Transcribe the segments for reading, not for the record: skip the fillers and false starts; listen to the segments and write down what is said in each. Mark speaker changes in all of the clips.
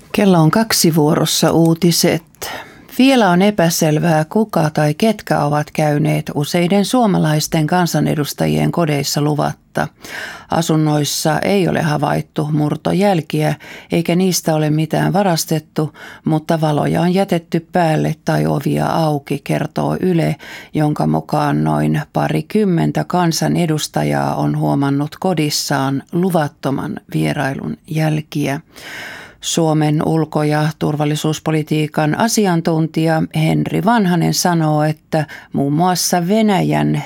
Speaker 1: Kello on 2 vuorossa uutiset. Vielä on epäselvää, kuka tai ketkä ovat käyneet useiden suomalaisten kansanedustajien kodeissa luvatta. Asunnoissa ei ole havaittu murtojälkiä, eikä niistä ole mitään varastettu, mutta valoja on jätetty päälle tai ovia auki, kertoo Yle, jonka mukaan noin 20 kansanedustajaa on huomannut kodissaan luvattoman vierailun jälkiä. Suomen ulko- ja turvallisuuspolitiikan asiantuntija Henri Vanhanen sanoo, että muun muassa Venäjän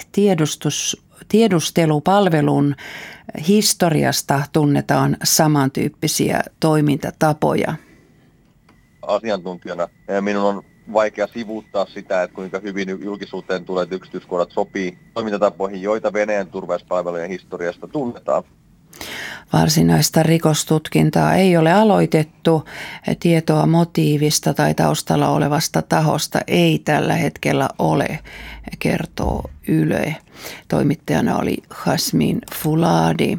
Speaker 1: tiedustelupalvelun historiasta tunnetaan samantyyppisiä toimintatapoja.
Speaker 2: Asiantuntijana minun on vaikea sivuuttaa sitä, että kuinka hyvin julkisuuteen tulee yksityiskohdat sopii toimintatapoihin, joita Venäjän turvallisuuspalvelujen historiasta tunnetaan.
Speaker 1: Varsinaista rikostutkintaa ei ole aloitettu. Tietoa motiivista tai taustalla olevasta tahosta ei tällä hetkellä ole, kertoo Yle. Toimittajana oli Jasmin Fouladi.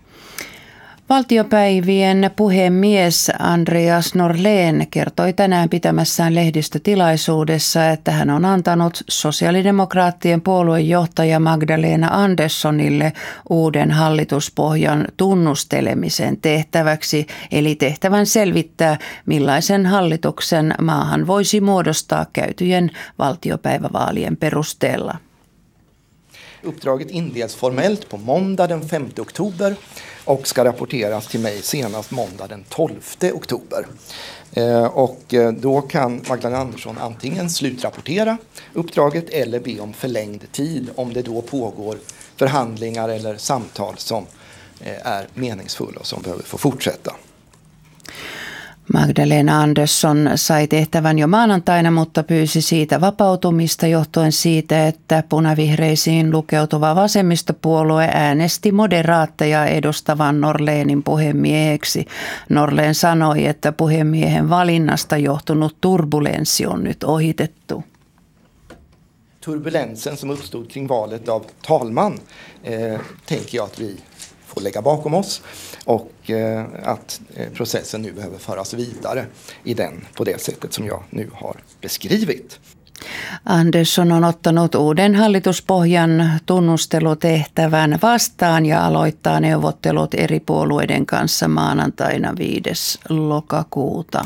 Speaker 1: Valtiopäivien puhemies Andreas Norlén kertoi tänään pitämässään lehdistötilaisuudessa, että hän on antanut sosiaalidemokraattien puoluejohtaja Magdalena Anderssonille uuden hallituspohjan tunnustelemisen tehtäväksi, eli tehtävän selvittää, millaisen hallituksen maahan voisi muodostaa käytyjen valtiopäivävaalien perusteella.
Speaker 3: Uppdraget inleds formellt på måndag den 5 oktober och ska rapporteras till mig senast måndag den 12 oktober. Då kan Magdalena Andersson antingen slutrapportera uppdraget eller be om förlängd tid om det då pågår förhandlingar eller samtal som är meningsfulla och som behöver få fortsätta.
Speaker 1: Magdalena Andersson sai tehtävän jo maanantaina, mutta pyysi siitä vapautumista johtuen siitä, että punavihreisiin lukeutuva vasemmistopuolue äänesti moderaatteja edustavan Norlénin puhemieheksi. Norlén sanoi, että puhemiehen valinnasta johtunut turbulenssi on nyt ohitettu.
Speaker 3: Turbulensen som uppstod kring valet av talman tänker jag att vi får lägga bakom oss och att processen nu behöver föras vidare i den på det sättet som jag nu har beskrivit.
Speaker 1: Andersson on ottanut uuden hallituspohjan tunnustelutehtävän vastaan ja aloittaa neuvottelut eri puolueiden kanssa maanantaina 5. lokakuuta.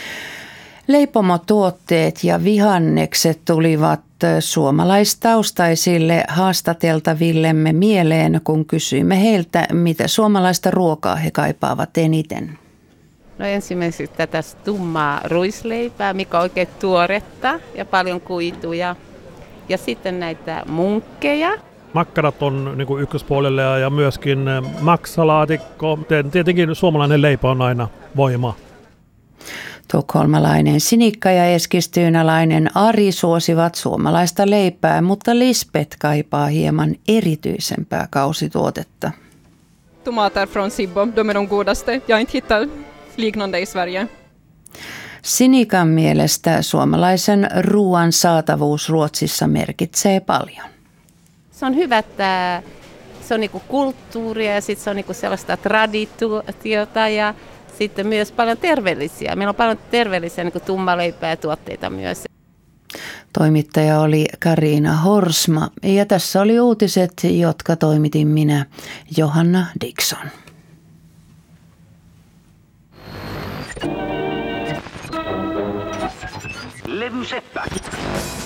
Speaker 1: Leipomotuotteet ja vihannekset tulivat suomalaistaustaisille haastateltavillemme mieleen, kun kysyimme heiltä, mitä suomalaista ruokaa he kaipaavat eniten.
Speaker 4: No ensimmäiseksi tätä tummaa ruisleipää, mikä on oikein tuoretta ja paljon kuituja. Ja sitten näitä munkkeja.
Speaker 5: Makkarat on niin kuin ykköspuolelle ja myöskin maksalaatikko. Tietenkin suomalainen leipä on aina voima.
Speaker 1: Tukholmalainen Sinikka ja eskistyynäläinen Ari suosivat suomalaista leipää, mutta Lisbeth kaipaa hieman erityisempää kausituotetta.
Speaker 6: Tomater från Sibbo, de är de godaste. Jag har inte hittat liknande i Sverige.
Speaker 1: Sinikan mielestä suomalaisen ruoan saatavuus Ruotsissa merkitsee paljon.
Speaker 4: Se on hyvä, että se on niinku kulttuuria ja sitten se on niinku sellaista traditiota ja sitten myös paljon terveellisiä. Meillä on paljon terveellisiä niin kuin tummaleipää ja tuotteita myös.
Speaker 1: Toimittaja oli Karina Horsma ja tässä oli uutiset, jotka toimitin minä, Johanna Dixon.
Speaker 7: Levyseppä.